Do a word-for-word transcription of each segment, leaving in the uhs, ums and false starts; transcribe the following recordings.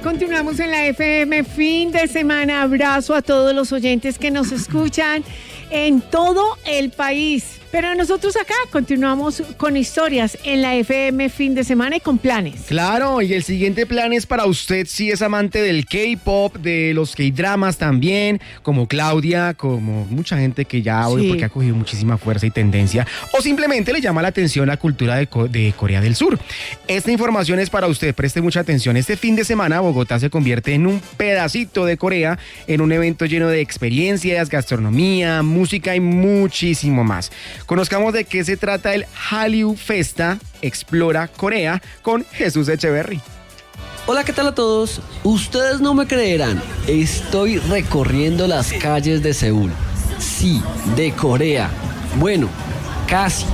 continuamos en la F M, fin de semana. Abrazo a todos los oyentes que nos escuchan en todo el país. Pero nosotros acá continuamos con historias en la F M fin de semana y con planes. Claro, y el siguiente plan es para usted si es amante del K-pop, de los K-dramas también, como Claudia, como mucha gente que ya hoy, sí, porque ha cogido muchísima fuerza y tendencia, o simplemente le llama la atención la cultura de, Co- de Corea del Sur. Esta información es para usted, preste mucha atención. Este fin de semana Bogotá se convierte en un pedacito de Corea, en un evento lleno de experiencias, gastronomía, música y muchísimo más. Conozcamos de qué se trata el Hallyu Festa Explora Corea con Jesús Echeverry. Hola, ¿qué tal a todos? Ustedes no me creerán, estoy recorriendo las calles de Seúl. Sí, de Corea. Bueno, casi.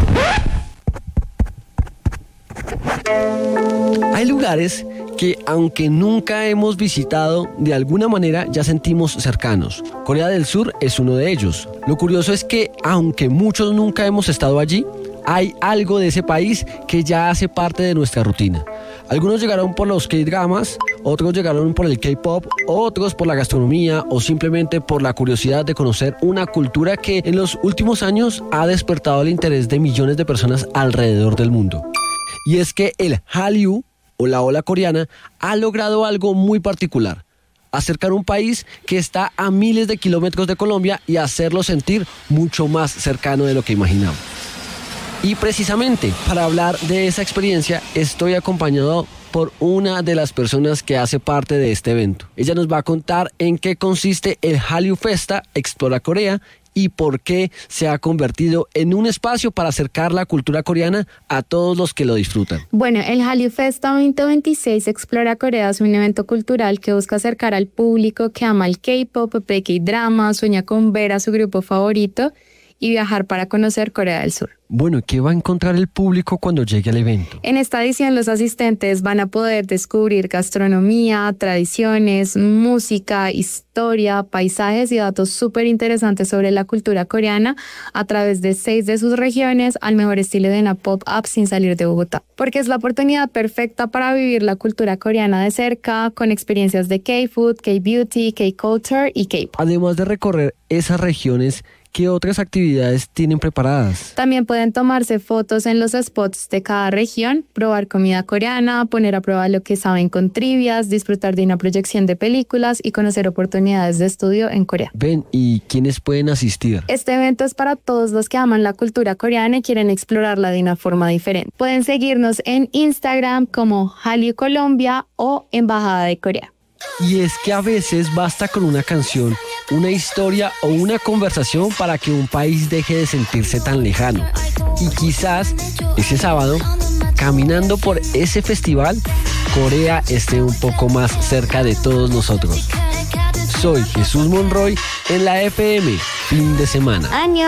Hay lugares que, aunque nunca hemos visitado, de alguna manera ya sentimos cercanos. Corea del Sur es uno de ellos. Lo curioso es que, aunque muchos nunca hemos estado allí, hay algo de ese país que ya hace parte de nuestra rutina. Algunos llegaron por los K-dramas, otros llegaron por el K-pop, otros por la gastronomía o simplemente por la curiosidad de conocer una cultura que en los últimos años ha despertado el interés de millones de personas alrededor del mundo. Y es que el Hallyu, o la ola coreana, ha logrado algo muy particular: acercar un país que está a miles de kilómetros de Colombia y hacerlo sentir mucho más cercano de lo que imaginamos. Y precisamente para hablar de esa experiencia estoy acompañado por una de las personas que hace parte de este evento. Ella nos va a contar en qué consiste el Hallyu Festa Explora Corea y por qué se ha convertido en un espacio para acercar la cultura coreana a todos los que lo disfrutan. Bueno, el Hallyu Festa veinte veintiséis Explora Corea es un evento cultural que busca acercar al público que ama el K-pop, el K-drama, sueña con ver a su grupo favorito y viajar para conocer Corea del Sur. Bueno, ¿qué va a encontrar el público cuando llegue al evento? En esta edición los asistentes van a poder descubrir gastronomía, tradiciones, música, historia, paisajes y datos súper interesantes sobre la cultura coreana a través de seis de sus regiones al mejor estilo de una pop-up sin salir de Bogotá. Porque es la oportunidad perfecta para vivir la cultura coreana de cerca con experiencias de K-food, K-beauty, K-culture y K-pop. Además de recorrer esas regiones, ¿qué otras actividades tienen preparadas? También pueden tomarse fotos en los spots de cada región, probar comida coreana, poner a prueba lo que saben con trivias, disfrutar de una proyección de películas y conocer oportunidades de estudio en Corea. Ven, ¿y quiénes pueden asistir? Este evento es para todos los que aman la cultura coreana y quieren explorarla de una forma diferente. Pueden seguirnos en Instagram como Hallyu Colombia o Embajada de Corea. Y es que a veces basta con una canción, una historia o una conversación para que un país deje de sentirse tan lejano. Y quizás ese sábado, caminando por ese festival, Corea esté un poco más cerca de todos nosotros. Soy Jesús Monroy en la F M, fin de semana. ¡Año!